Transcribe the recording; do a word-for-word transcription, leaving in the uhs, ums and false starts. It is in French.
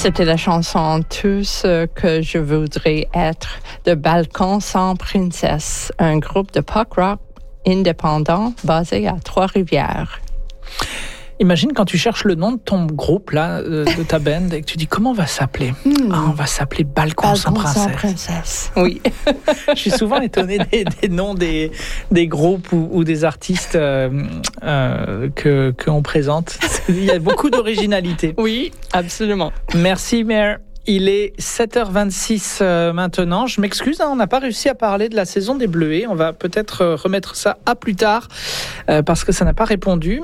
C'était la chanson « Tout ce que je voudrais être » de Balcon sans princesse, un groupe de pop rock indépendant basé à Trois-Rivières. Imagine quand tu cherches le nom de ton groupe, là, de ta band, et que tu dis comment on va s'appeler. Hmm. Ah, on va s'appeler Balcon, Balcon sans princesse. sans princesse. Oui. Je suis souvent étonné des, des noms des, des groupes ou, ou des artistes euh, euh, que qu'on présente. Il y a beaucoup d'originalité. Oui, absolument. Merci, Mère. Il est sept heures vingt-six euh, maintenant. Je m'excuse, hein, on n'a pas réussi à parler de la saison des Bleuets. On va peut-être euh, remettre ça à plus tard euh, parce que ça n'a pas répondu.